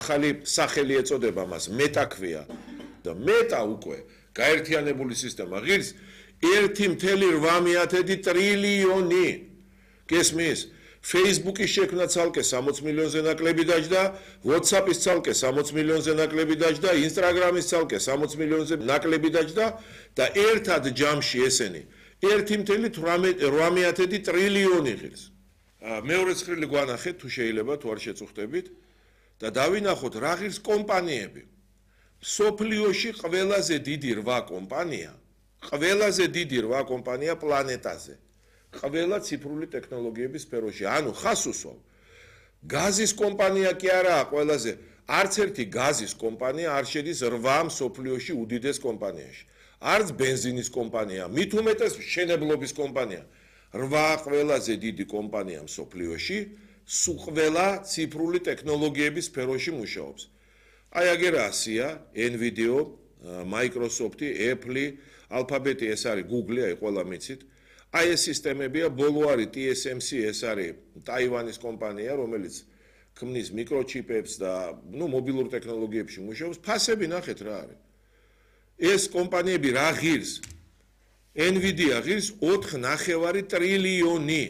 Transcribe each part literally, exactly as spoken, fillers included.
ახალი სახელი ეწოდება მას მეტა ქვია და მეტა უკვე გაერთიანებული სისტემა ღირს ერთი წუთი რვამეათი ტრილიონი გესმის Facebook-ის შექმნა ცალკე სამოც მილიონზე ნაკლები დაჯდა, WhatsApp-ის ცალკე სამოც მილიონზე ნაკლები დაჯდა, Instagram-ის ცალკე სამოც მილიონზე ნაკლები დაჯდა და ერთად ჯამში ესენი ერთი წუთი რვამეათი ტრილიონი ღირს. მეორე ცხრილი გვანახეთ თუ შეიძლება თუ არ შეწუხდებით და დავინახოთ რა ღირს კომპანიები. სოფლიოში ყველაზე დიდი რვა კომპანია, ყველაზე დიდი რვა კომპანია პლანეტაზე. ყველა ციფრული ტექნოლოგიების სფეროში. ანუ ხას უსვავ. გაზის კომპანია კი არაა ყველაზე, არც ერთი გაზის კომპანია არ შედის რვა სოფლიოში უდიდეს კომპანიაში. არც ბენზინის კომპანია, მით უმეტეს მშენებლობის კომპანია. რვა ყველაზე დიდი კომპანია სოფლიოში, ყველა ციფრული ტექნოლოგიების სფეროში მუშაობს. აი აგერაა სია, Nvidia, Microsoft, Apple, Alphabet, ეს არის Google, აი ყველა მიცით. აი ეს სისტემებია, ბოლო არის T S M C, ეს არის ტაივანის კომპანია, რომელიც ქმნის მიკროჩიპებს და ნუ მობილურ ტექნოლოგიებში მუშაობს. ფასები ნახეთ რა არის. ეს კომპანიები რა ღირს? Nvidia ღირს ოთხი ნახევარი ტრილიონი.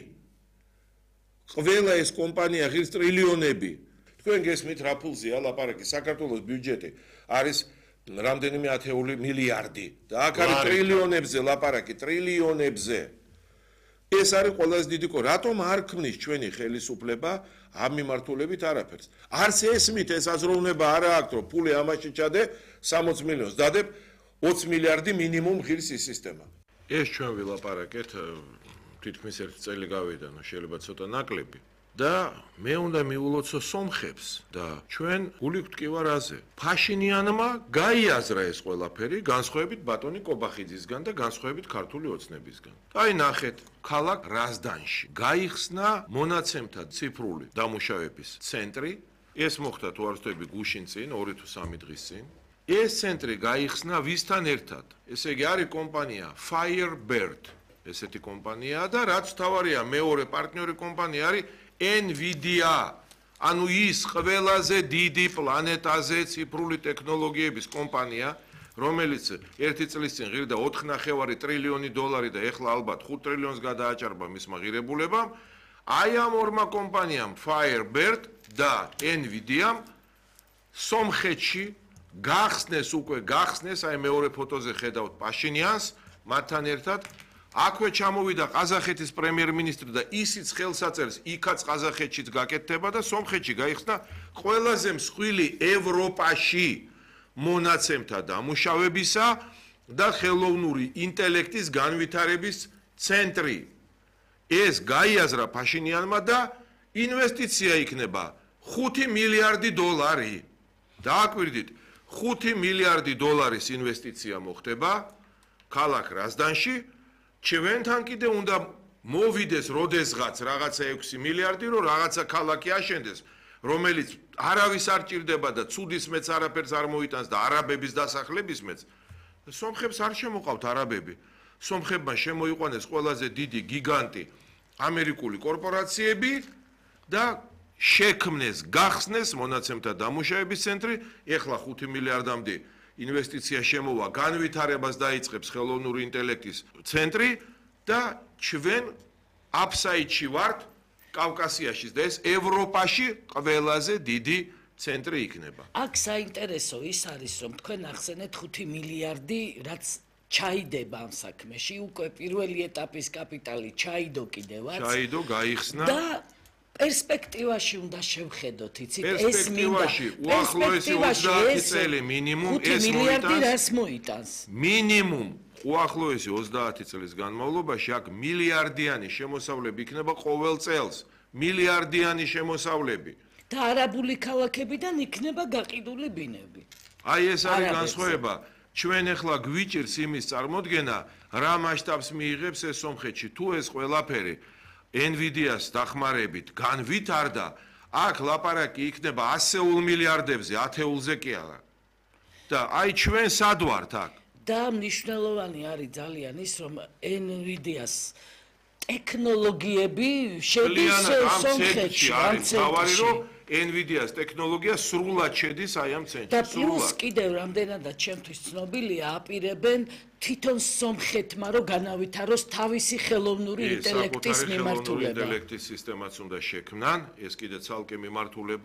ყველა ეს კომპანია ღირს ტრილიონები. თქვენ გესმით რა ფულზეა ლაპარაკი? საქართველოს ბიუჯეტი არის რამდენიმე ათეული მილიარდი და აქ არის ტრილიონებზე ლაპარაკი, ტრილიონებზე. ეს არის ყველაზე დიდი კო. რატომ არ ქმნის ჩვენი ხელისუფლება ამ მიმართულებით არაფერს? არც ესმით ეს აზროვნება არა აქვს, რომ ფული ამაში ჩადე სამოც მილიონს, დადებ ოცი მილიარდი მინიმუმ ღირს ის სისტემა. ეს ჩვენ ვილაპარაკეთ თითქმის ერთი წელი გავიდა, შეიძლება ცოტა ნაკლები. და მე უნდა მიულოცო სომხებს და ჩვენ გული გვტკივა რაზე. ფაშინიანმა გაიაზრა ეს ყველაფერი, განსხვავებით ბატონი კობახიძისგან და განსხვავებით ქართული ოცნებისგან. აი ნახეთ, ქალაქ რაზდანში გაიხსნა მონაცემთა ციფრული დამუშავების ცენტრი. ეს მოხდა თუ არ ვცდები გუშინ წინ, ორი თუ სამი დღის წინ. ეს ცენტრი გაიხსნა ვისთან ერთად? ესე იგი არის კომპანია Firebird. ესეთი კომპანიაა და რაც თავარია მეორე პარტნიორი კომპანია არის Nvidia, ანუ ის ყველაზე დიდი პლანეტაზე ციფრული ტექნოლოგიების კომპანია, რომელიც ერთი წლის წინ ღირდა ოთხი ნახევარი ტრილიონი დოლარი და ეხლა ალბათ ხუთ ტრილიონს გადააჭარბა მისმა ღირებულებამ. აი ამ ორმა კომპანიამ Firebird და Nvidia-მ სომხეთში გახსნეს უკვე გახსნეს, აი მეორე ფოტოზე ხედავთ პაშინიანს, მათთან ერთად აქვე ჩამოვიდა ყაზახეთის პრემიერ-მინისტრი და ისიც ხელს აწერს, იქაც ყაზახეთშიც გაკეთდება და სომხეთში გაიხსნა ყველაზე მსხვილი ევროპაში მონაცემთა დამუშავებისა და ხელოვნური ინტელექტის განვითარების ცენტრი. ეს გაიაზრა ფაშინიანმა და ინვესტიცია იქნება ხუთი მილიარდი დოლარი. დააკვირდით, ხუთი მილიარდი დოლარის ინვესტიცია მოხდება ქალაქ რაზდანში. ჩვენთან კიდე უნდა მოვიდეს როდესღაც რაღაცა ექვსი მილიარდი, რომ რაღაცა ქალაქი აშენდეს, რომელიც არავის არ ჭირდება და ცუდის მეც არაფერს არ მოიტანს და არაბების დასახლების მეც. სომხებს არ შემოყავთ არაბები. სომხებმა შემოიყვანეს ყველაზე დიდი გიგანტი ამერიკული კორპორაციები და შექმნეს, გახსნეს მონაცემთა დამუშავების ცენტრი, ეხლა ხუთი მილიარდამდე ინვესტიცია შემოვა, განვითარებას დაიწყებს ხელოვნური ინტელექტის ცენტრი და ჩვენ აფსაიდში ვართ კავკასიაში და ეს ევროპაში ყველაზე დიდი ცენტრი იქნება. აქ საინტერესო ის არის, რომ თქვენ ახსენეთ ხუთი მილიარდი, რაც ჩაიდება ამ საქმეში, უკვე პირველი ეტაპის კაპიტალი ჩაიდო კიდევაც. ჩაიდო, გაიხსნა და პერსპექტივაში უნდა შევხედოთ, იცით, ეს მინდა. პერსპექტივაში უახლოესი ოცდაათი წელი მინიმუმ ეს მოიტანს. მოიტანს. მინიმუმ უახლოესი ოცდაათი წლის განმავლობაში აქ მილიარდიანი შემოსავლები იქნება ყოველ წელს. მილიარდიანი შემოსავლები. და არაბული ქალაქებიდან იქნება გაყიდული ბინები. აი ეს არის განსხვავება. ჩვენ ახლა გვიჭირს იმის წარმოდგენა, რა მასშტაბს მიიღებს ეს სომხეთში, თუ ეს ყველაფერი Nvidia-ს დახმარებით განვითარდა, აქ ლაპარაკი იქნება ასეულ მილიარდებზე, ათეულზე კი არა. და აი ჩვენ სად ვართ აქ? და მნიშვნელოვანი არის ძალიან ის, რომ Nvidia-ს ტექნოლოგიები შედის სომხეთში, არის თავარი, რომ NVIDIA-ს ტექნოლოგია სრულად შედის აი ამ ცენტრში. და პლუს კიდევ რამდენადაც ჩემთვის ცნობილია, აპირებენ თვითონ სომხეთმა რომ განავითაროს თავისი ხელოვნური ინტელექტის მიმართულება. ინტელექტის სისტემაც უნდა შექმნან, ეს კიდე ცალკე მიმართულება